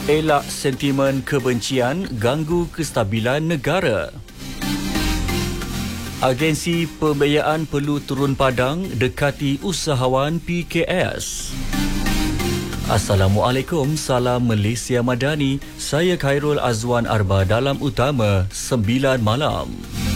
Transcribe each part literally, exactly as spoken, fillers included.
Elak sentimen kebencian ganggu kestabilan negara. Agensi pembiayaan perlu turun padang dekati usahawan P K S. Assalamualaikum, salam Malaysia Madani. Saya Khairul Azwan Arba dalam Utama sembilan malam.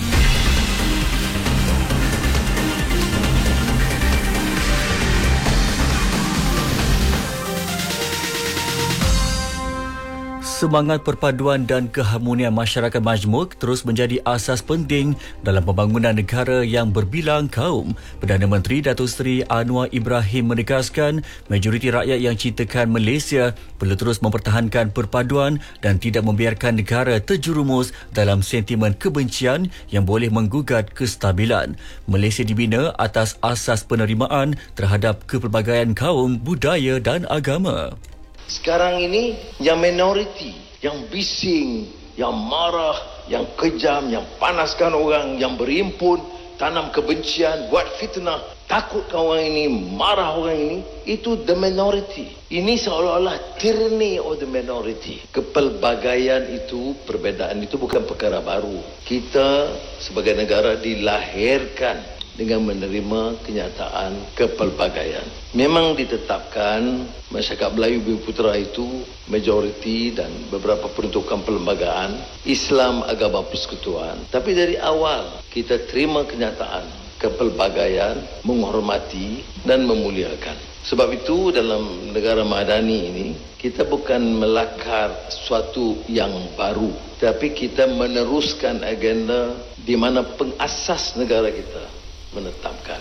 Semangat perpaduan dan keharmonian masyarakat majmuk terus menjadi asas penting dalam pembangunan negara yang berbilang kaum. Perdana Menteri Datuk Seri Anwar Ibrahim menegaskan majoriti rakyat yang cintakan Malaysia perlu terus mempertahankan perpaduan dan tidak membiarkan negara terjerumus dalam sentimen kebencian yang boleh menggugat kestabilan. Malaysia dibina atas asas penerimaan terhadap kepelbagaian kaum, budaya dan agama. Sekarang ini yang minoriti, yang bising, yang marah, yang kejam, yang panaskan orang, yang berimpun, tanam kebencian, buat fitnah, takutkan orang ini, marah orang ini, itu the minority. Ini seolah-olah tyranny of the minority. Kepelbagaian itu, perbezaan itu bukan perkara baru. Kita sebagai negara dilahirkan dengan menerima kenyataan kepelbagaian. Memang ditetapkan masyarakat Melayu Bumi Putera itu majoriti dan beberapa peruntukan perlembagaan Islam agama persekutuan. Tapi dari awal kita terima kenyataan kepelbagaian, menghormati dan memuliakan. Sebab itu dalam negara madani ini kita bukan melakar sesuatu yang baru, tapi kita meneruskan agenda di mana pengasas negara kita menetapkan.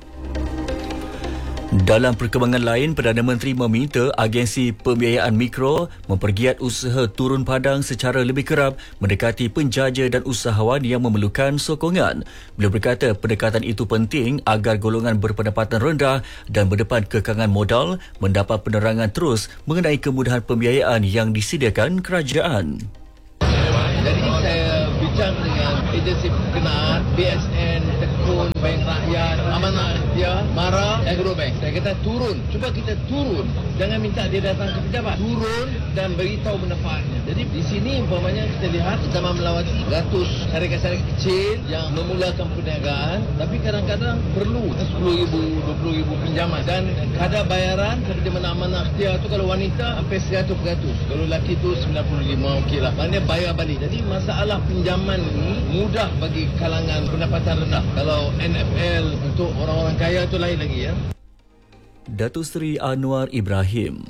Dalam perkembangan lain, Perdana Menteri meminta agensi pembiayaan mikro mempergiat usaha turun padang secara lebih kerap mendekati penjaja dan usahawan yang memerlukan sokongan. Beliau berkata pendekatan itu penting agar golongan berpendapatan rendah dan berdepan kekangan modal mendapat penerangan terus mengenai kemudahan pembiayaan yang disediakan kerajaan. Jadi saya bincang dengan agensi berkenaan, B S N, Tekun, Bank Rakyat, Amanah, dia marah, Agro Bank. Saya kata turun, cuba kita turun. Jangan minta dia datang ke pejabat. Turun dan beritahu manfaatnya. Jadi di sini umpamanya kita lihat kita melawati ratus syarikat-syarikat kecil yang memulakan perniagaan, tapi kadang-kadang perlu sepuluh ribu, dua puluh ribu pinjaman. Dan kadar bayaran seperti mana Amanah dia tu kalau wanita sampai seratus peratus. Kalau lelaki tu sembilan puluh lima okey lah. Maknanya bayar balik. Jadi masalah pinjaman ini mudah bagi kalangan pendapatan rendah. Kalau N F L untuk orang-orang kaya tu lain lagi ya. Datuk Seri Anwar Ibrahim.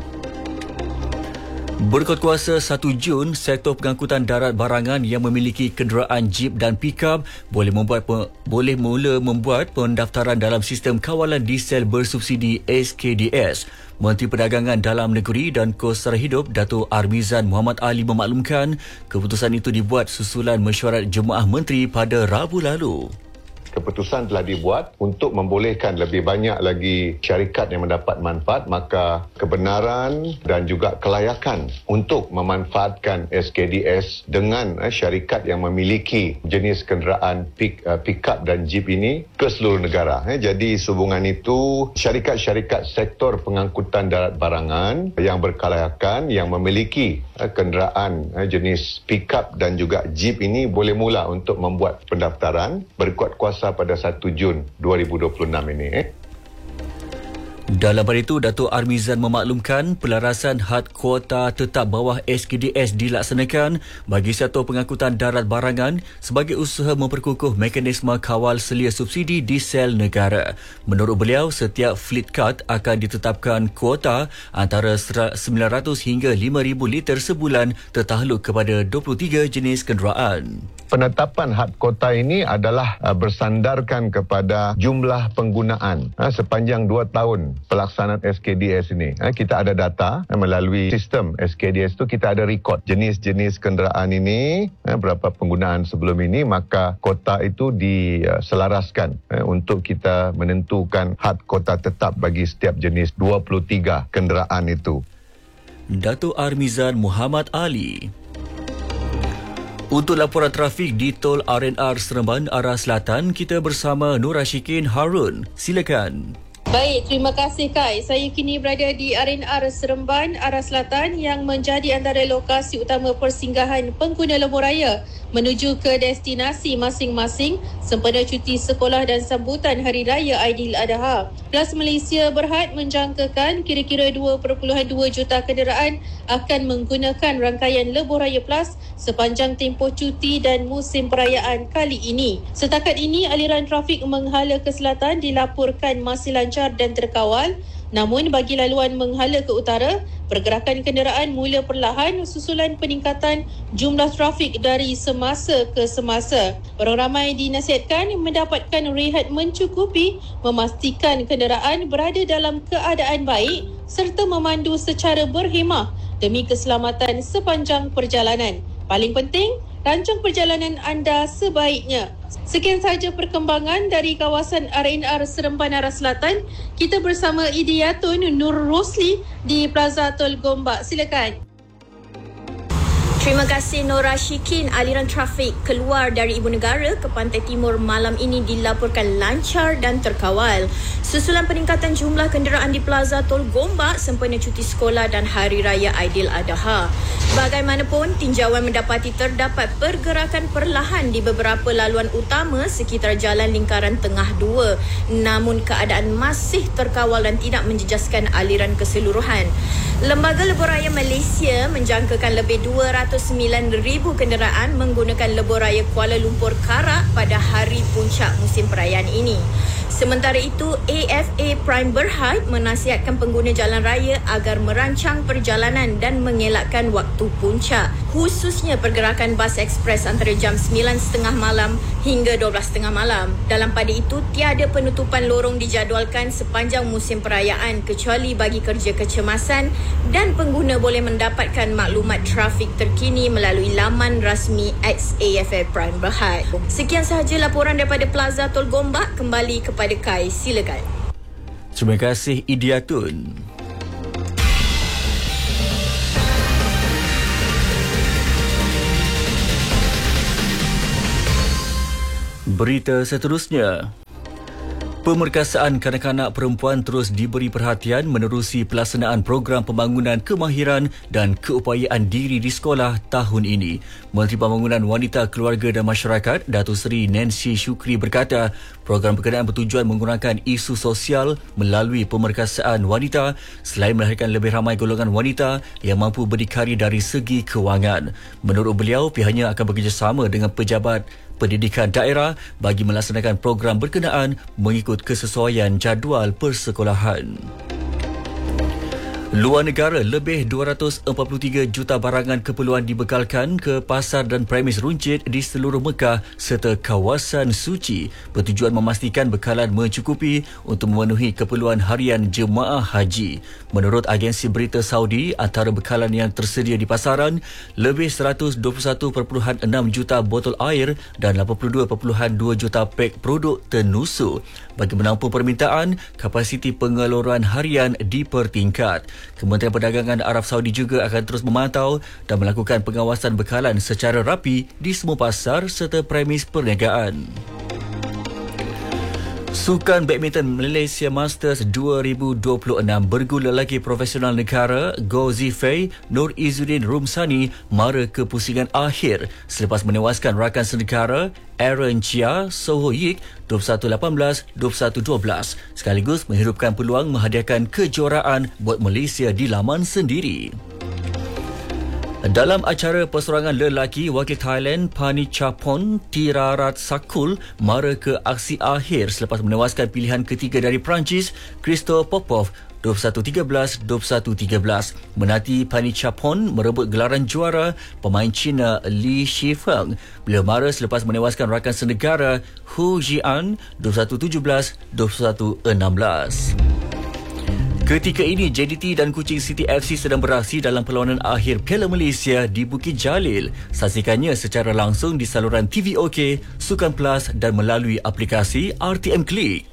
Berikut kuasa satu Jun, sektor pengangkutan darat barangan yang memiliki kenderaan jeep dan pikap boleh membuat boleh mula membuat pendaftaran dalam sistem kawalan diesel bersubsidi S K D S. Menteri Perdagangan Dalam Negeri dan Kos Sara Hidup Datuk Armizan Muhammad Ali memaklumkan keputusan itu dibuat susulan mesyuarat Jemaah Menteri pada Rabu lalu. Keputusan telah dibuat untuk membolehkan lebih banyak lagi syarikat yang mendapat manfaat, maka kebenaran dan juga kelayakan untuk memanfaatkan S K D S dengan eh, syarikat yang memiliki jenis kenderaan pick, uh, pick-up dan jeep ini ke seluruh negara. Eh. Jadi sehubungan itu, syarikat-syarikat sektor pengangkutan darat barangan yang berkelayakan, yang memiliki eh, kenderaan eh, jenis pick-up dan juga jeep ini boleh mula untuk membuat pendaftaran berkuat kuasa pada satu Jun dua ribu dua puluh enam ini. Eh? Dalam hal itu, Datuk Armizan memaklumkan pelarasan had kuota tetap bawah S K D S dilaksanakan bagi sektor pengangkutan darat barangan sebagai usaha memperkukuh mekanisme kawal selia subsidi diesel negara. Menurut beliau, setiap fleet card akan ditetapkan kuota antara sembilan ratus hingga lima ribu liter sebulan tertakluk kepada dua puluh tiga jenis kenderaan. Penetapan had kuota ini adalah uh, bersandarkan kepada jumlah penggunaan uh, sepanjang dua tahun pelaksanaan S K D S ini. Uh, kita ada data uh, melalui sistem S K D S itu kita ada rekod jenis-jenis kenderaan ini, uh, berapa penggunaan sebelum ini, maka kuota itu diselaraskan uh, untuk kita menentukan had kuota tetap bagi setiap jenis dua puluh tiga kenderaan itu. Datuk Armizan Muhammad Ali. Untuk laporan trafik di Tol R and R Seremban arah selatan, kita bersama Nur Ashikin Harun. Silakan. Baik, terima kasih Kai. Saya kini berada di R and R Seremban, arah selatan yang menjadi antara lokasi utama persinggahan pengguna lebuhraya menuju ke destinasi masing-masing sempena cuti sekolah dan sambutan Hari Raya Aidiladha. Plus Malaysia Berhad menjangkakan kira-kira dua perpuluhan dua juta kenderaan akan menggunakan rangkaian Lebuhraya Plus sepanjang tempoh cuti dan musim perayaan kali ini. Setakat ini, aliran trafik menghala ke selatan dilaporkan masih lancar dan terkawal. Namun bagi laluan menghala ke utara, pergerakan kenderaan mula perlahan susulan peningkatan jumlah trafik dari semasa ke semasa. Orang ramai dinasihatkan mendapatkan rehat mencukupi, memastikan kenderaan berada dalam keadaan baik serta memandu secara berhemah demi keselamatan sepanjang perjalanan. Paling penting, rancang perjalanan anda sebaiknya. Sekian sahaja perkembangan dari kawasan R and R Seremban arah selatan. Kita bersama Idiyatun Nur Rosli di Plaza Tol Gombak. Silakan. Terima kasih Nora Syikin. Aliran trafik keluar dari Ibu Negara ke Pantai Timur malam ini dilaporkan lancar dan terkawal. Susulan peningkatan jumlah kenderaan di Plaza Tol Gombak sempena cuti sekolah dan Hari Raya Aidiladha. Bagaimanapun, tinjauan mendapati terdapat pergerakan perlahan di beberapa laluan utama sekitar Jalan Lingkaran Tengah dua. Namun keadaan masih terkawal dan tidak menjejaskan aliran keseluruhan. Lembaga Lebuhraya Malaysia menjangkakan lebih dua ratus sembilan ribu kenderaan menggunakan Lebuhraya Kuala Lumpur Karak pada hari puncak musim perayaan ini. Sementara itu, A F A Prime Berhad menasihatkan pengguna jalan raya agar merancang perjalanan dan mengelakkan waktu puncak, khususnya pergerakan bas ekspres antara jam sembilan tiga puluh malam hingga dua belas tiga puluh malam. Dalam pada itu, tiada penutupan lorong dijadualkan sepanjang musim perayaan kecuali bagi kerja kecemasan, dan pengguna boleh mendapatkan maklumat trafik terkini melalui laman rasmi X A F A Prime Berhad. Sekian sahaja laporan daripada Plaza Tol Gombak. Kembali kepada Kai, silakan. Terima kasih Idiyatun. Berita seterusnya. Pemerkasaan kanak-kanak perempuan terus diberi perhatian menerusi pelaksanaan program pembangunan kemahiran dan keupayaan diri di sekolah tahun ini. Menteri Pembangunan Wanita, Keluarga dan Masyarakat, Datuk Seri Nancy Shukri berkata, program berkenaan bertujuan menggunakan isu sosial melalui pemerkasaan wanita selain melahirkan lebih ramai golongan wanita yang mampu berdikari dari segi kewangan. Menurut beliau, pihaknya akan bekerjasama dengan pejabat pendidikan daerah bagi melaksanakan program berkenaan mengikut kesesuaian jadual persekolahan. Luar negara, lebih dua ratus empat puluh tiga juta barangan keperluan dibekalkan ke pasar dan premis runcit di seluruh Mekah serta kawasan suci bertujuan memastikan bekalan mencukupi untuk memenuhi keperluan harian jemaah haji. Menurut agensi berita Saudi, antara bekalan yang tersedia di pasaran, lebih seratus dua puluh satu perpuluhan enam juta botol air dan lapan puluh dua perpuluhan dua juta pek produk tenusuk. Bagi menampung permintaan, kapasiti pengeluaran harian dipertingkat. Kementerian Perdagangan Arab Saudi juga akan terus memantau dan melakukan pengawasan bekalan secara rapi di semua pasar serta premis perniagaan. Sukan Badminton Malaysia Masters dua ribu dua puluh enam, bergula lelaki profesional negara Goh Zifei Nur Izzuddin Rumsani mara kepusingan akhir selepas menewaskan rakan senegara Aaron Chia Soho Yik dua puluh satu lapan belas, dua puluh satu dua belas sekaligus menghidupkan peluang menghadiahkan kejuaraan buat Malaysia di laman sendiri. Dalam acara persorangan lelaki, wakil Thailand Panichapon Tirarat-Sakul mara ke aksi akhir selepas menewaskan pilihan ketiga dari Perancis Christophe Popov dua puluh satu tiga belas, dua puluh satu tiga belas. Menanti Panichapon merebut gelaran juara, pemain Cina Li Shifeng beliau mara selepas menewaskan rakan senegara Hu Jian dua puluh satu tujuh belas, dua puluh satu enam belas. Ketika ini, J D T dan Kuching City F C sedang beraksi dalam perlawanan akhir Piala Malaysia di Bukit Jalil. Saksikannya secara langsung di saluran T V O K, Sukan Plus dan melalui aplikasi R T M Click.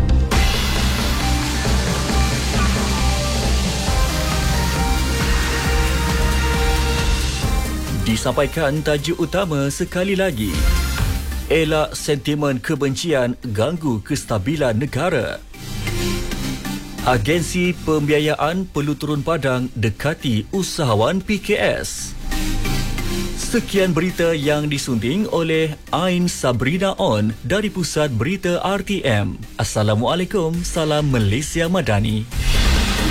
Disampaikan tajuk utama sekali lagi. Elak sentimen kebencian ganggu kestabilan negara. Agensi pembiayaan perlu turun padang dekati usahawan P K S. Sekian berita yang disunting oleh Ain Sabrina On dari Pusat Berita R T M. Assalamualaikum, salam Malaysia Madani.